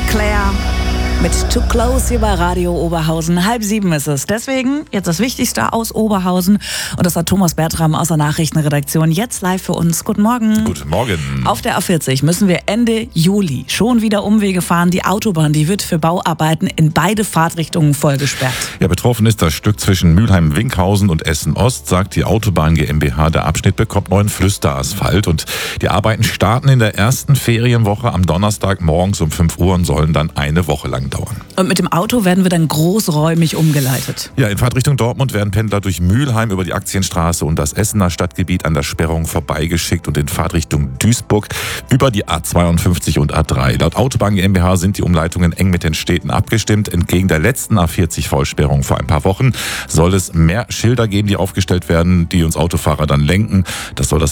Claire mit Too Close hier bei Radio Oberhausen. 6:30 ist es. Deswegen jetzt das Wichtigste aus Oberhausen. Und das hat Thomas Bertram aus der Nachrichtenredaktion jetzt live für uns. Guten Morgen. Guten Morgen. Auf der A40 müssen wir Ende Juli schon wieder Umwege fahren. Die Autobahn, die wird für Bauarbeiten in beide Fahrtrichtungen vollgesperrt. Ja, betroffen ist das Stück zwischen Mülheim-Winkhausen und Essen-Ost, sagt die Autobahn GmbH. Der Abschnitt bekommt neuen Flüsterasphalt und die Arbeiten starten in der ersten Ferienwoche am Donnerstag morgens um 5 Uhr und sollen dann eine Woche lang dauern. Und mit dem Auto werden wir dann großräumig umgeleitet. Ja, in Fahrtrichtung Dortmund werden Pendler durch Mülheim über die Aktienstraße und das Essener Stadtgebiet an der Sperrung vorbeigeschickt und in Fahrtrichtung Duisburg über die A52 und A3. Laut Autobahn GmbH sind die Umleitungen eng mit den Städten abgestimmt. Entgegen der letzten A40-Vollsperrung vor ein paar Wochen soll es mehr Schilder geben, die aufgestellt werden, die uns Autofahrer dann lenken. Das soll das